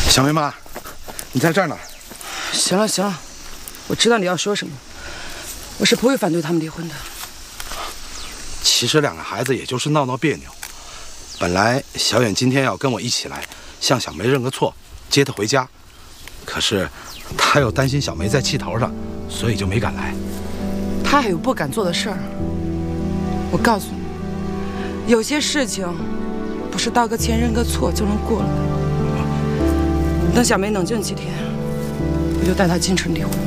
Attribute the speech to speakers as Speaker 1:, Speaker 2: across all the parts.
Speaker 1: 小梅妈，你在这儿呢。
Speaker 2: 行了行了，我知道你要说什么，我是不会反对他们离婚的。
Speaker 1: 其实两个孩子也就是闹闹别扭，本来小远今天要跟我一起来向小梅认个错，接她回家，可是他又担心小梅在气头上，所以就没敢来。
Speaker 2: 他还有不敢做的事儿。我告诉你，有些事情不是道个歉认个错就能过了的。等小梅冷静几天，我就带她进城离婚。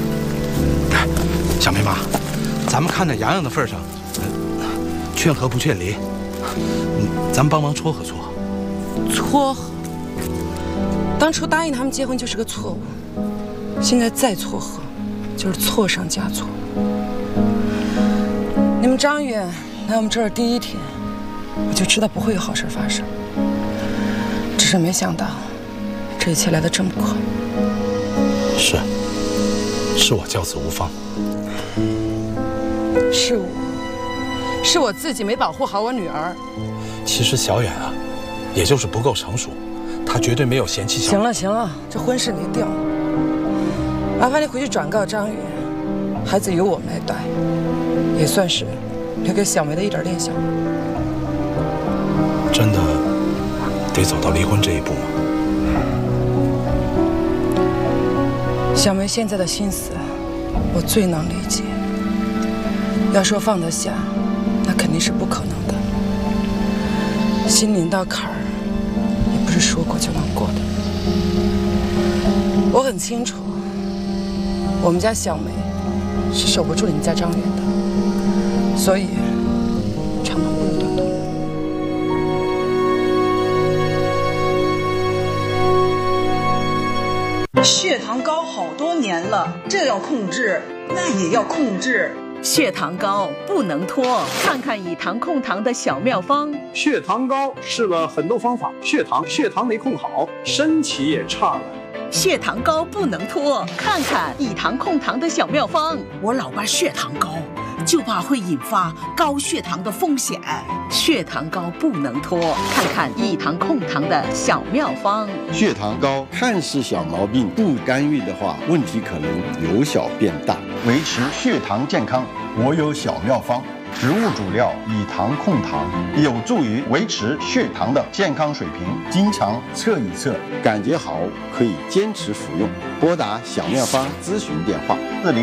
Speaker 1: 小梅妈，咱们看在洋洋的份上，劝和不劝离，咱们帮忙撮合撮合。
Speaker 2: 撮合？当初答应他们结婚就是个错误，现在再撮合，就是错上加错。你们张远来我们这儿第一天，我就知道不会有好事发生，只是没想到这一切来得这么快。
Speaker 1: 是我教子无方，
Speaker 2: 是我自己没保护好我女儿。
Speaker 1: 其实小远啊，也就是不够成熟，他绝对没有嫌弃小。
Speaker 2: 行了，这婚事你定了，麻烦你回去转告张远，孩子由我们来带，也算是留给小梅的一点念想。
Speaker 1: 真的得走到离婚这一步吗？
Speaker 2: 小梅现在的心思，我最能理解。要说放得下，那肯定是不可能的。心临到坎儿，也不是说过就能过的。我很清楚，我们家小梅是守不住你们家张远的，所以长痛不如短痛。
Speaker 3: 血糖高好多年了，这要控制，那也要控制。
Speaker 4: 血糖高不能拖，看看以糖控糖的小妙方。
Speaker 5: 血糖高试了很多方法，血糖没控好，身体也差了。
Speaker 4: 血糖高不能拖，看看以糖控糖的小妙方。
Speaker 3: 我老爸血糖高，就怕会引发高血糖的风险。
Speaker 4: 血糖高不能拖，看看以糖控糖的小妙方。
Speaker 6: 血糖高看似小毛病，不干预的话，问题可能由小变大。维持血糖健康，我有小妙方。植物主料以糖控糖，有助于维持血糖的健康水平。经常测一测，感觉好可以坚持服用。拨打小妙方咨询电话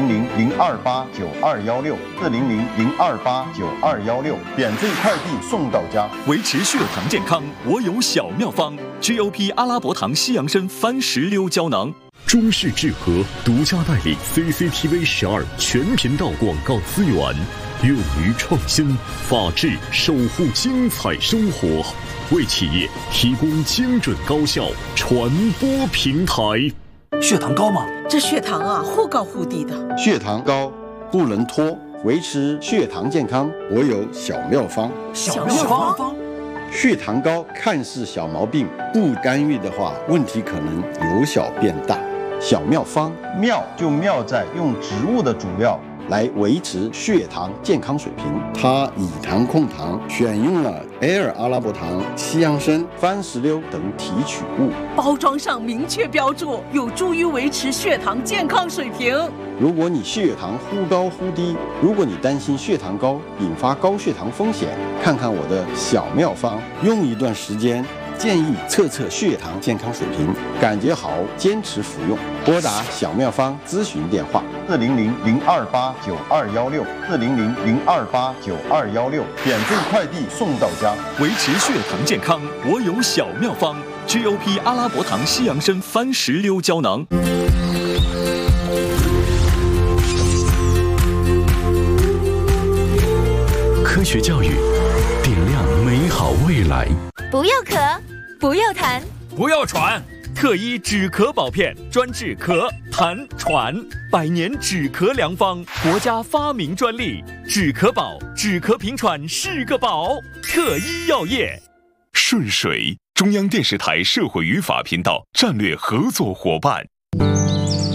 Speaker 6: ：400-028-9216，400-028-9216，免费快递送到家。
Speaker 7: 维持血糖健康，我有小妙方 ：GOP 阿拉伯糖西洋参番石榴胶囊。
Speaker 8: 中式智和独家代理 CCTV12全频道广告资源，勇于创新，法治守护精彩生活，为企业提供精准高效传播平台。
Speaker 9: 血糖高吗？
Speaker 3: 这血糖啊，忽高忽低的。
Speaker 6: 血糖高不能拖，维持血糖健康，我有小妙方。
Speaker 9: 小妙方。
Speaker 6: 血糖高看似小毛病，不干预的话，问题可能由小变大。小妙方，妙就妙在用植物的主料来维持血糖健康水平。它以糖控糖，选用了Air阿拉伯糖、西洋参、番石榴等提取物，
Speaker 4: 包装上明确标注，有助于维持血糖健康水平。
Speaker 6: 如果你血糖忽高忽低，如果你担心血糖高引发高血糖风险，看看我的小妙方，用一段时间，建议测测血糖健康水平，感觉好坚持服用。拨打小妙方咨询电话：400-028-9216，400-028-9216，免费快递送到家。
Speaker 7: 维持血糖健康，我有小妙方 ：GOP 阿拉伯糖西洋参番石榴胶囊。
Speaker 8: 科学教育，点亮美好未来。
Speaker 10: 不要咳，不要痰，
Speaker 7: 不要喘。特医止咳宝片，专治咳、痰、喘，100年止咳良方，国家发明专利。止咳宝，止咳平喘是个宝。特医药业。
Speaker 8: 顺水，中央电视台社会与法频道战略合作伙伴。